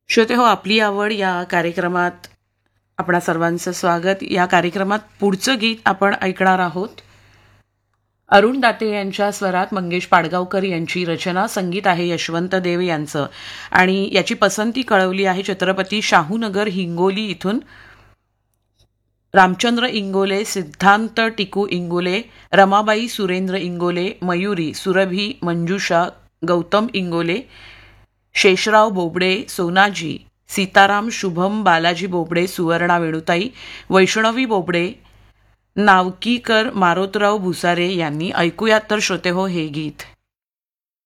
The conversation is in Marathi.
श्रोते हो, आपली आवड या कार्यक्रमात आपणा सर्वांचं स्वागत. या कार्यक्रमात पुढचं गीत आपण ऐकणार आहोत. अरुण दाते यांच्या स्वरात मंगेश पाडगावकर यांची रचना, संगीत आहे यशवंत देव यांचं आणि याची पसंती कळवली आहे छत्रपती शाहूनगर हिंगोली इथून रामचंद्र इंगोले, सिद्धांत टिकू इंगोले, रमाबाई सुरेंद्र इंगोले, मयुरी, सुरभी, मंजुषा, गौतम इंगोले, शेषराव बोबडे, सोनाजी, सीताराम, शुभम, बालाजी बोबडे, सुवर्णा वेणुताई, वैष्णवी बोबडे, नावकीकर, मारोतराव भुसारे यांनी. ऐकूयात तर श्रोते हो हे गीत.